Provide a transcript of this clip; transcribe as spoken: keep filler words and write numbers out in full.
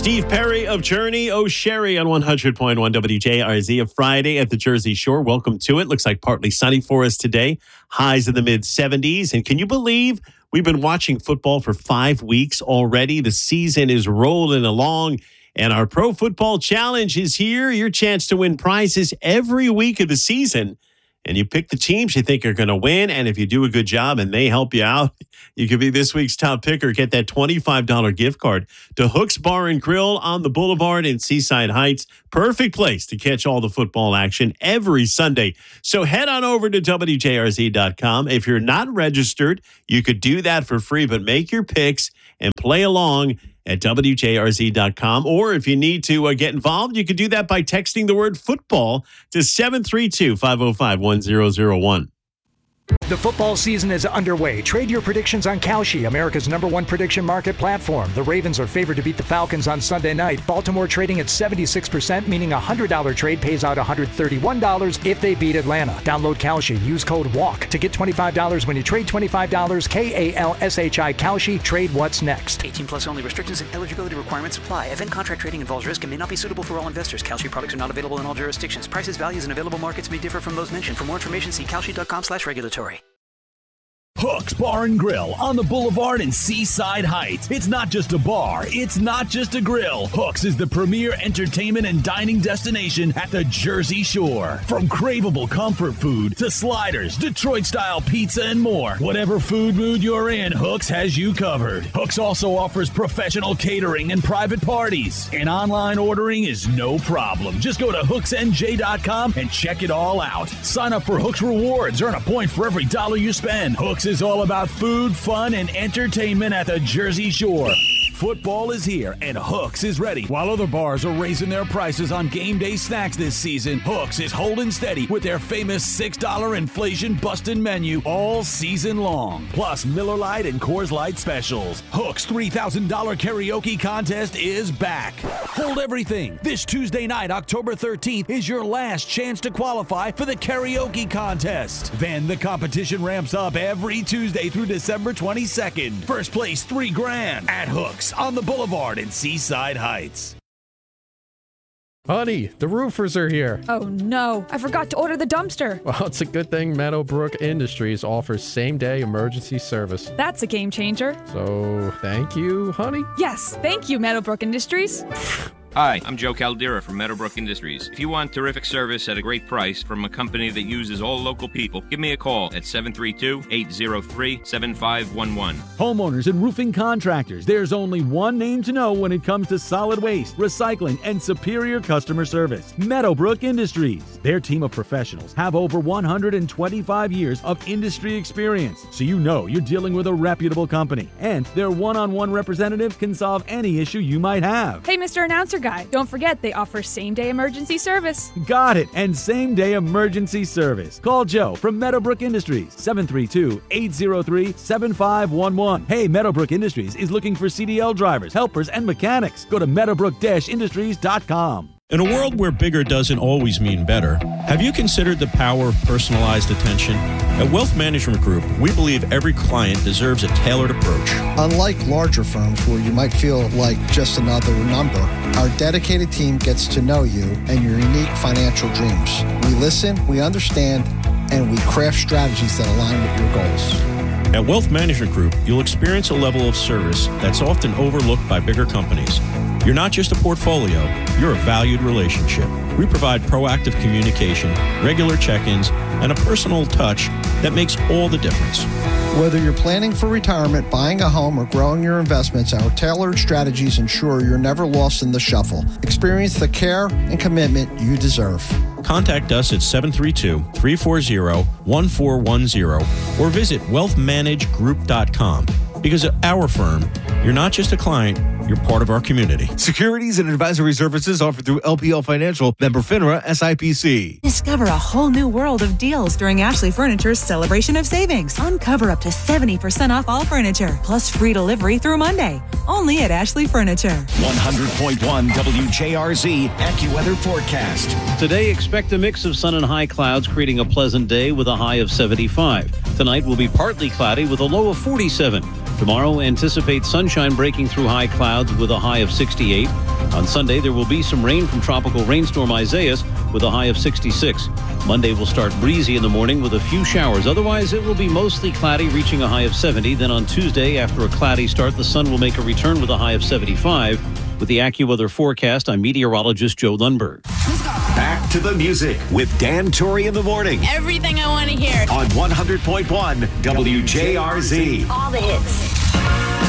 Steve Perry of Journey O'Sherry on one hundred point one W J R Z, a Friday at the Jersey Shore. Welcome to it. Looks like partly sunny for us today. Highs in the mid seventies. And can you believe we've been watching football for five weeks already? The season is rolling along, and our Pro Football Challenge is here. Your chance to win prizes every week of the season. And you pick the teams you think are going to win. And if you do a good job and they help you out, you could be this week's top picker. Get that twenty-five dollars gift card to Hook's Bar and Grill on the Boulevard in Seaside Heights. Perfect place to catch all the football action every Sunday. So head on over to W J R Z dot com. If you're not registered, you could do that for free, but make your picks and play along at W J R Z dot com. Or if you need to uh, get involved, you could do that by texting the word football to seven three two, five oh five, one oh oh one. The football season is underway. Trade your predictions on Kalshi, America's number one prediction market platform. The Ravens are favored to beat the Falcons on Sunday night. Baltimore trading at seventy-six percent, meaning a one hundred dollars trade pays out one hundred thirty-one dollars if they beat Atlanta. Download Kalshi. Use code WALK to get twenty-five dollars when you trade twenty-five dollars. K A L S H I Kalshi. Trade what's next. eighteen plus only. Restrictions and eligibility requirements apply. Event contract trading involves risk and may not be suitable for all investors. Kalshi products are not available in all jurisdictions. Prices, values, and available markets may differ from those mentioned. For more information, see kalshi dot com slash regulatory. Hook's Bar and Grill on the Boulevard in Seaside Heights. It's not just a bar, it's not just a grill. Hook's is the premier entertainment and dining destination at the Jersey Shore. From craveable comfort food to sliders, Detroit-style pizza, and more. Whatever food mood you're in, Hook's has you covered. Hook's also offers professional catering and private parties. And online ordering is no problem. Just go to hooks n j dot com and check it all out. Sign up for Hook's Rewards. Earn a point for every dollar you spend. Hook's is all about food, fun, and entertainment at the Jersey Shore. Football is here, and Hook's is ready. While other bars are raising their prices on game day snacks this season, Hook's is holding steady with their famous six dollar inflation-busting menu all season long. Plus Miller Lite and Coors Light specials. Hook's three thousand dollars karaoke contest is back. Hold everything. This Tuesday night, October thirteenth, is your last chance to qualify for the karaoke contest. Then the competition ramps up every Tuesday through December twenty-second. First place, three grand at Hook's on the Boulevard in Seaside Heights. Honey, the roofers are here. Oh no, I forgot to order the dumpster. Well, it's a good thing Meadowbrook Industries offers same-day emergency service. That's a game changer. So, thank you, honey? Yes, thank you, Meadowbrook Industries. Hi, I'm Joe Caldera from Meadowbrook Industries. If you want terrific service at a great price from a company that uses all local people, give me a call at seven three two, eight zero three, seven five one one. Homeowners and roofing contractors, there's only one name to know when it comes to solid waste, recycling, and superior customer service. Meadowbrook Industries. Their team of professionals have over one hundred twenty-five years of industry experience, so you know you're dealing with a reputable company. And their one-on-one representative can solve any issue you might have. Hey, Mister Announcer Guy, don't forget they offer same-day emergency service. Got it, and same-day emergency service. Call Joe from Meadowbrook Industries, seven three two, eight zero three, seven five one one. Hey, Meadowbrook Industries is looking for C D L drivers, helpers, and mechanics. Go to meadowbrook industries dot com. In a world where bigger doesn't always mean better, have you considered the power of personalized attention? At Wealth Management Group, we believe every client deserves a tailored approach. Unlike larger firms where you might feel like just another number, our dedicated team gets to know you and your unique financial dreams. We listen, we understand, and we craft strategies that align with your goals. At Wealth Management Group, you'll experience a level of service that's often overlooked by bigger companies. You're not just a portfolio, you're a valued relationship. We provide proactive communication, regular check-ins, and a personal touch that makes all the difference. Whether you're planning for retirement, buying a home, or growing your investments, our tailored strategies ensure you're never lost in the shuffle. Experience the care and commitment you deserve. Contact us at seven three two, three four zero, one four one zero or visit wealth manage group dot com. Because at our firm, you're not just a client, you're part of our community. Securities and advisory services offered through L P L Financial, member FINRA, S I P C. Discover a whole new world of deals during Ashley Furniture's Celebration of Savings. Uncover up to seventy percent off all furniture, plus free delivery through Monday. Only at Ashley Furniture. one hundred point one W J R Z AccuWeather Forecast. Today, expect a mix of sun and high clouds, creating a pleasant day with a high of seventy-five. Tonight will be partly cloudy with a low of forty-seven. Tomorrow, anticipate sunshine breaking through high clouds with a high of sixty-eight. On Sunday, there will be some rain from tropical rainstorm Isaias with a high of sixty-six. Monday will start breezy in the morning with a few showers. Otherwise, it will be mostly cloudy, reaching a high of seventy. Then on Tuesday, after a cloudy start, the sun will make a return with a high of seventy-five. With the AccuWeather forecast, I'm meteorologist Joe Lundberg. Back to the music with Dan Torrey in the morning. Everything I want to hear. On one hundred point one W J R Z. All the hits.